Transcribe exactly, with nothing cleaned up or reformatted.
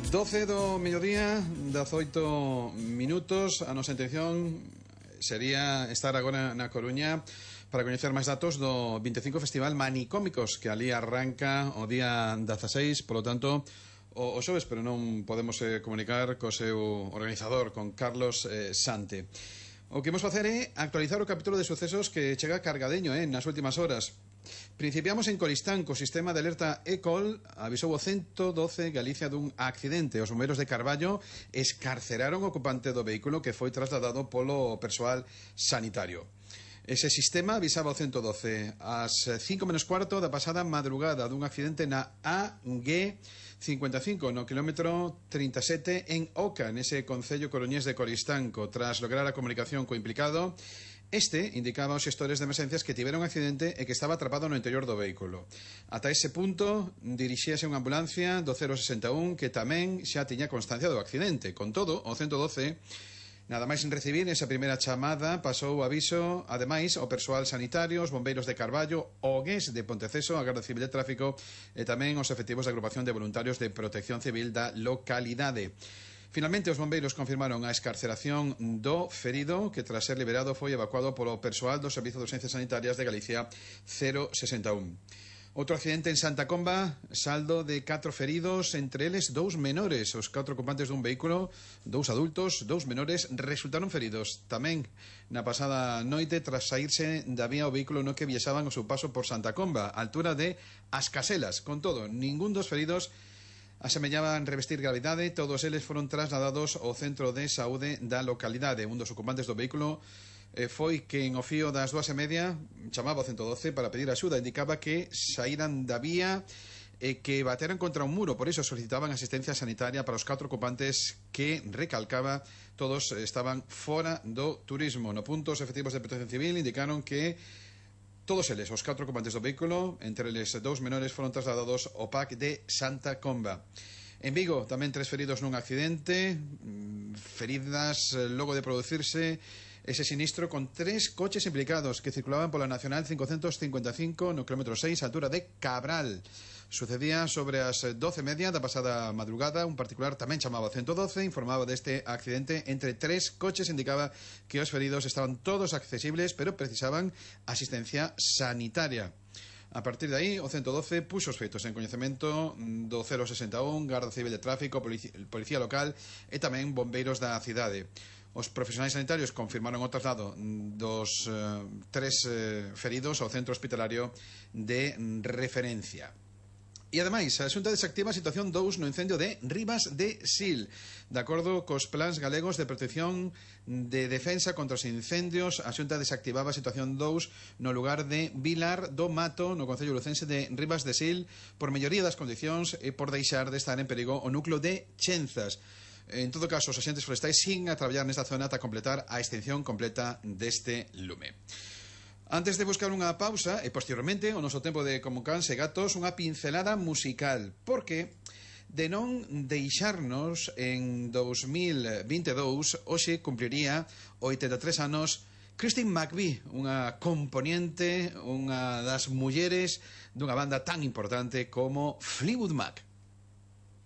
doce do mediodía, dezoito minutos. A nosa intención sería estar agora na Coruña para coñecer máis datos do vinte e cinco Festival Manicómicos, que ali arranca o día dezaseis, polo tanto, o, o xoves, pero non podemos eh, comunicar co seu organizador, con Carlos eh, Sante. O que imos facer é actualizar o capítulo de sucesos que chega cargadeño eh, nas últimas horas. Principiamos en Coristán, co sistema de alerta E C O L avisou o ciento doce Galicia dun accidente. Os bombeiros de Carballo escarceraron o ocupante do vehículo que foi trasladado polo persoal sanitario. Ese sistema avisaba o ciento doce ás cinco menos cuarto da pasada madrugada dun accidente na A G cincuenta e cinco no kilómetro trinta e sete en Oca, nese concello coruñés de Coristanco. Tras lograr a comunicación co implicado, este indicaba aos xestores de emergencias que tivera un accidente e que estaba atrapado no interior do vehículo. Ata ese punto dirixíase unha ambulancia do cero sesenta e un que tamén xa tiña constancia do accidente. Con todo, o ciento doce, nada máis en recibir esa primeira chamada, pasou o aviso, ademais, ao persoal sanitario, os bombeiros de Carballo, o Gués de Ponteceso, a Garda Civil de Tráfico e tamén os efectivos da Agrupación de Voluntarios de Protección Civil da localidade. Finalmente, os bombeiros confirmaron a escarceración do ferido, que tras ser liberado foi evacuado polo persoal do Servizo de Urxencias Sanitarias de Galicia cero sesenta e un. Outro accidente en Santa Comba, saldo de catro feridos, entre eles dous menores. Os catro ocupantes dun vehículo, dous adultos, dous menores, resultaron feridos. Tamén na pasada noite, tras saírse da vía o vehículo no que viaxaban o seu paso por Santa Comba, a altura de As Caselas. Con todo, ningún dos feridos asemellaban revestir gravidade. Todos eles foron trasladados ao centro de saúde da localidade. Un dos ocupantes do vehículo eh, foi que en o fío das dúas e media chamaba ao ciento doce para pedir axuda. Indicaba que saíran da vía e que bateran contra un muro, por iso solicitaban asistencia sanitaria para os catro ocupantes que, recalcaba, todos estaban fora do turismo. No punto, os efectivos de Protección Civil indicaron que todos eles, os catro ocupantes do vehículo, entre eles dous menores, foron trasladados ao P A C de Santa Comba. En Vigo, tamén tres feridos nun accidente, feridas logo de producirse ese sinistro con tres coches implicados que circulaban pola Nacional cincocentos cincuenta e cinco no kilómetro seis, altura de Cabral. Sucedía sobre as doce e media da pasada madrugada. Un particular tamén chamaba ciento doce, informaba deste accidente entre tres coches, indicaba que os feridos estaban todos accesibles, pero precisaban asistencia sanitaria. A partir de aí, o ciento doce puxo os feitos en coñecemento do cero sesenta e un, Garda Civil de Tráfico, Policía, Policía Local e tamén bombeiros da cidade. Os profesionais sanitarios confirmaron o traslado dos eh, tres eh, feridos ao centro hospitalario de referencia. E, ademais, a Xunta desactiva a situación dous no incendio de Ribas de Sil. De acordo cos plans galegos de protección de defensa contra os incendios, a Xunta desactivaba a situación dous no lugar de Vilar do Mato, no concello lucense de Ribas de Sil, por melloría das condicións e por deixar de estar en perigo o núcleo de Chenzas. En todo caso, os axentes forestais siguen a traballar nesta zona ata completar a extinción completa deste lume. Antes de buscar unha pausa, e posteriormente o noso tempo de Como Cans e Gatos, unha pincelada musical, porque de non deixarnos en dous mil vinte e dous, hoxe cumpliría oitenta e tres anos Christine McVie, unha componente, unha das mulleres dunha banda tan importante como Fleetwood Mac.